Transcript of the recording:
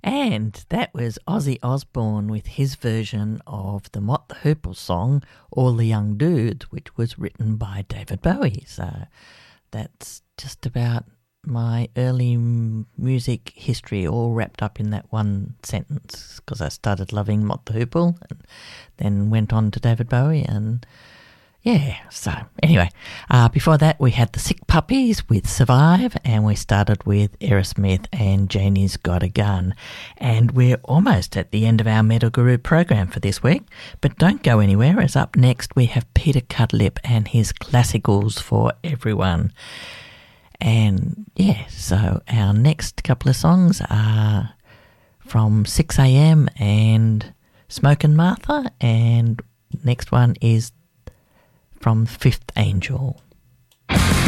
And that was Ozzy Osbourne with his version of the Mott the Hoople song, All the Young Dudes, which was written by David Bowie. So that's just about my early music history all wrapped up in that one sentence, because I started loving Mott the Hoople and then went on to David Bowie, and yeah, so anyway, before that we had the Sick Puppies with Survive, and we started with Aerosmith and Janie's Got a Gun. And we're almost at the end of our Metal Guru program for this week, but don't go anywhere, as up next we have Peter Cutlip and his Classicals for Everyone. And yeah, so our next couple of songs are from 6am and Smokin' Martha, and next one is from Fifth Angel.